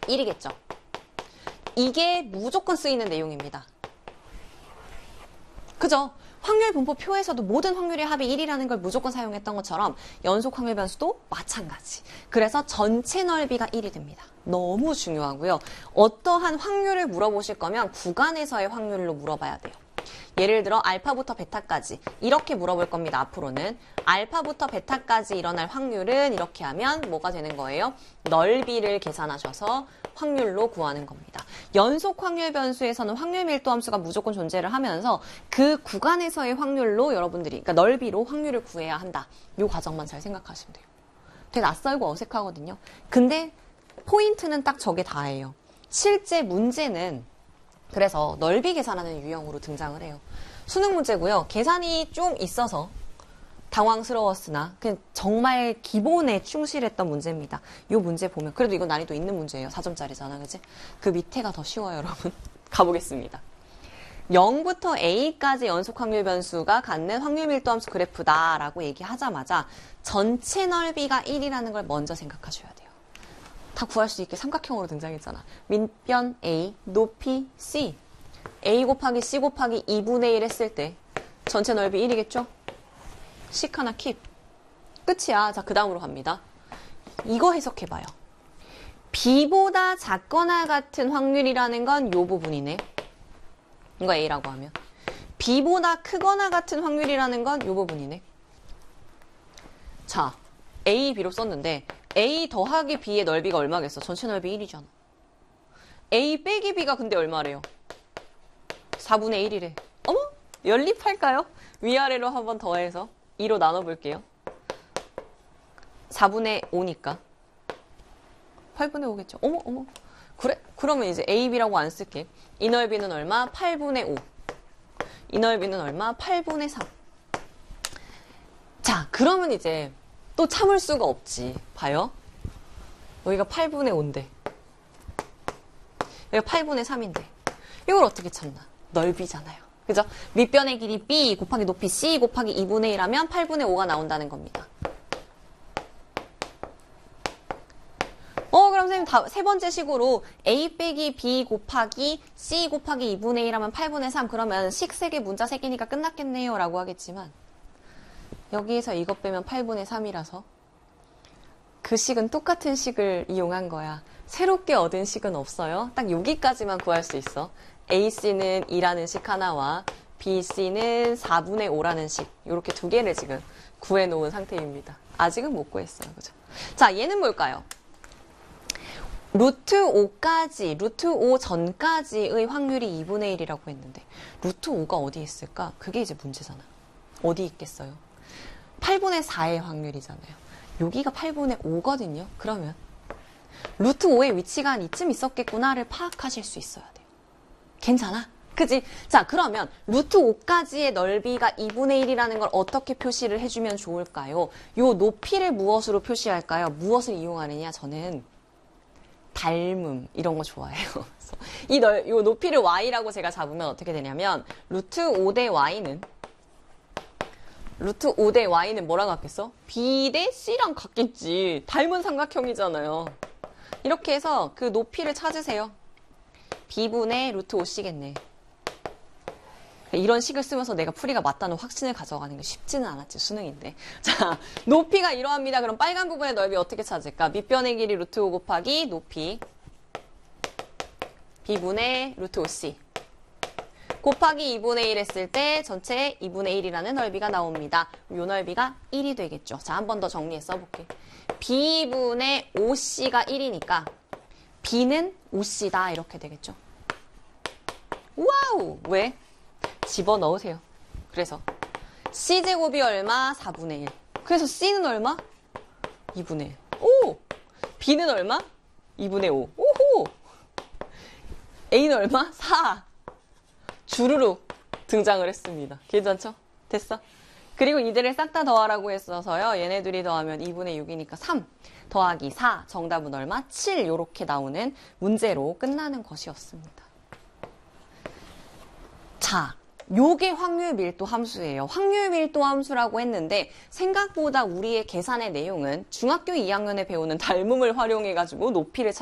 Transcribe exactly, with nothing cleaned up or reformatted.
일이겠죠. 이게 무조건 쓰이는 내용입니다. 그죠? 확률 분포표에서도 모든 확률의 합이 일이라는 걸 무조건 사용했던 것처럼 연속 확률 변수도 마찬가지. 그래서 전체 넓이가 일이 됩니다. 너무 중요하고요. 어떠한 확률을 물어보실 거면 구간에서의 확률로 물어봐야 돼요. 예를 들어 알파부터 베타까지 이렇게 물어볼 겁니다. 앞으로는 알파부터 베타까지 일어날 확률은 이렇게 하면 뭐가 되는 거예요? 넓이를 계산하셔서 확률로 구하는 겁니다. 연속 확률 변수에서는 확률 밀도 함수가 무조건 존재를 하면서 그 구간에서의 확률로 여러분들이 그러니까 넓이로 확률을 구해야 한다. 이 과정만 잘 생각하시면 돼요. 되게 낯설고 어색하거든요. 근데 포인트는 딱 저게 다예요. 실제 문제는 그래서 넓이 계산하는 유형으로 등장을 해요. 수능 문제고요. 계산이 좀 있어서 당황스러웠으나 그냥 정말 기본에 충실했던 문제입니다. 이 문제 보면 그래도 이건 난이도 있는 문제예요. 사 점짜리잖아. 그치? 그 밑에가 더 쉬워요, 여러분. 가보겠습니다. 영부터 A까지 연속 확률 변수가 갖는 확률 밀도 함수 그래프다라고 얘기하자마자 전체 넓이가 일이라는 걸 먼저 생각하셔야 돼요. 다 구할 수 있게 삼각형으로 등장했잖아. 밑변 A, 높이 C. A 곱하기 C 곱하기 이분의 일 했을 때 전체 넓이 일이겠죠? 식 하나 킵. 끝이야. 자, 그 다음으로 갑니다. 이거 해석해봐요. B보다 작거나 같은 확률이라는 건 이 부분이네. 이거 A라고 하면. B보다 크거나 같은 확률이라는 건 이 부분이네. 자, A, B로 썼는데 A 더하기 B의 넓이가 얼마겠어? 전체 넓이 일이잖아. A 빼기 B가 근데 얼마래요? 사분의 일이래. 어머? 연립할까요? 위아래로 한번 더해서 이로 나눠볼게요. 사분의 오니까. 팔분의 오겠죠? 어머, 어머. 그래? 그러면 이제 A, B라고 안 쓸게. 이 넓이는 얼마? 팔분의 오. 이 넓이는 얼마? 팔분의 삼. 자, 그러면 이제 또 참을 수가 없지. 봐요. 여기가 팔분의 오인데. 여기가 팔분의 삼인데. 이걸 어떻게 찾나? 넓이잖아요. 그죠? 밑변의 길이 B 곱하기 높이 C 곱하기 이분의 일 하면 팔분의 오가 나온다는 겁니다. 어, 그럼 선생님 다, 세 번째 식으로 A 빼기 B 곱하기 C 곱하기 이분의 일 하면 팔분의 삼. 그러면 식 세 개, 문자 세 개니까 끝났겠네요. 라고 하겠지만 여기에서 이것 빼면 팔분의 삼이라서 그 식은 똑같은 식을 이용한 거야. 새롭게 얻은 식은 없어요. 딱 여기까지만 구할 수 있어. 에이씨는 이라는 식 하나와 비씨는 사분의 오라는 식. 이렇게 두 개를 지금 구해놓은 상태입니다. 아직은 못 구했어요. 그죠? 자, 얘는 뭘까요? 루트 오까지, 루트 오 전까지의 확률이 이분의 일이라고 했는데 루트 오가 어디 있을까? 그게 이제 문제잖아. 어디 있겠어요? 팔분의 사의 확률이잖아요. 여기가 팔분의 오거든요. 그러면 루트 오의 위치가 한 이쯤 있었겠구나를 파악하실 수 있어야 돼요. 괜찮아? 그지? 자, 그러면 루트 오까지의 넓이가 이분의 일이라는 걸 어떻게 표시를 해주면 좋을까요? 요 높이를 무엇으로 표시할까요? 무엇을 이용하느냐? 저는 닮음 이런 거 좋아해요. 그래서 이 넓, 요 높이를 y라고 제가 잡으면 어떻게 되냐면 루트 오 대 y는 루트 오 대 y는 뭐랑 같겠어? B 대 C랑 같겠지. 닮은 삼각형이잖아요. 이렇게 해서 그 높이를 찾으세요. B분의 루트 오 씨겠네. 이런 식을 쓰면서 내가 풀이가 맞다는 확신을 가져가는 게 쉽지는 않았지. 수능인데. 자, 높이가 이러합니다. 그럼 빨간 부분의 넓이 어떻게 찾을까? 밑변의 길이 루트 오 곱하기 높이 B분의 루트 오 씨 곱하기 이분의 일 했을 때 전체 이분의 일이라는 넓이가 나옵니다. 이 넓이가 일이 되겠죠. 자, 한 번 더 정리해 써볼게. B분의 오 씨가 일이니까 B는 오 씨다 이렇게 되겠죠. 와우! 왜? 집어넣으세요. 그래서 C제곱이 얼마? 사분의 일. 그래서 C는 얼마? 이분의 일. 오! B는 얼마? 이분의 오. 오호! A는 얼마? 사. 주르륵 등장을 했습니다. 괜찮죠? 됐어? 그리고 이들을 싹 다 더하라고 했어서요. 얘네들이 더하면 이분의 육이니까 삼 더하기 사. 정답은 얼마? 칠. 요렇게 나오는 문제로 끝나는 것이었습니다. 자, 요게 확률 밀도 함수예요. 확률 밀도 함수라고 했는데 생각보다 우리의 계산의 내용은 중학교 이 학년에 배우는 닮음을 활용해가지고 높이를 찾